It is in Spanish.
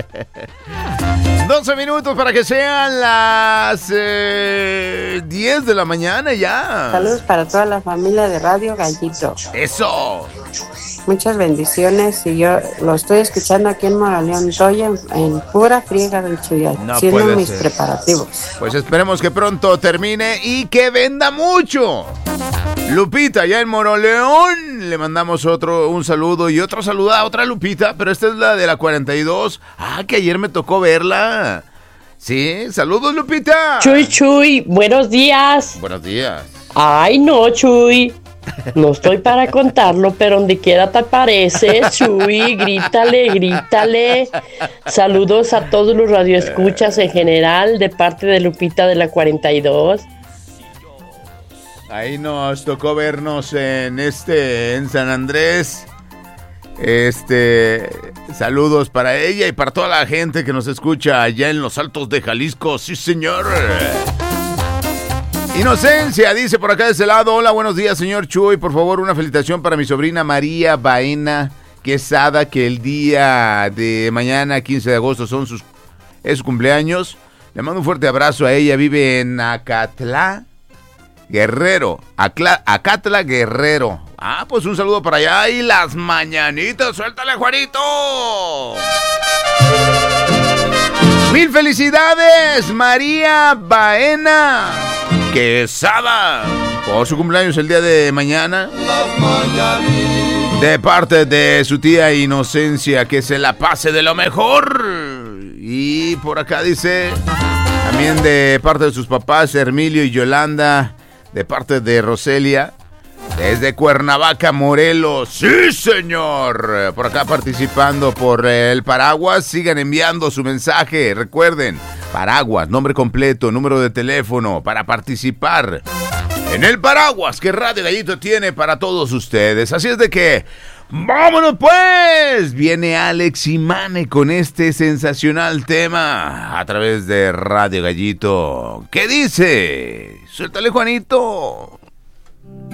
12 minutos para que sean las 10 de la mañana ya. Saludos para toda la familia de Radio Gallito. ¡Eso! Muchas bendiciones y yo lo estoy escuchando aquí en Moraleón. Estoy en pura friega del Chuyay, No haciendo puede mis ser. preparativos. Pues esperemos que pronto termine y que venda mucho. Lupita, ya en Moroleón, le mandamos un saludo y otro saludo a otra Lupita, pero esta es la de la 42. Ah, que ayer me tocó verla. Sí, saludos Lupita. Chuy, buenos días. Buenos días. Ay, no, Chuy. No estoy para contarlo, pero donde quiera te apareces, Chuy. Grítale. Saludos a todos los radioescuchas en general, de parte de Lupita de la 42. Ahí nos tocó vernos en San Andrés. Saludos para ella y para toda la gente que nos escucha allá en los Altos de Jalisco. Sí, señor. Inocencia dice por acá de ese lado: hola, buenos días, señor Chuy. Por favor, una felicitación para mi sobrina María Baena Quesada, que el día de mañana, 15 de agosto, es su cumpleaños. Le mando un fuerte abrazo a ella. Vive en Acatla Guerrero. Acatla Guerrero. Ah, pues un saludo para allá. Y las mañanitas, suéltale, Juanito. ¡Mil felicidades, María Baena Quesada, por su cumpleaños el día de mañana! De parte de su tía Inocencia, que se la pase de lo mejor. Y por acá dice, también de parte de sus papás, Hermilio y Yolanda, de parte de Roselia, desde Cuernavaca, Morelos. ¡Sí, señor! Por acá participando por el paraguas. Sigan enviando su mensaje. Recuerden, paraguas, nombre completo, número de teléfono para participar en el paraguas que Radio Gallito tiene para todos ustedes. Así es de que, ¡vámonos pues! Viene Alex Imane con este sensacional tema a través de Radio Gallito. ¿Qué dice? Suéltale, Juanito.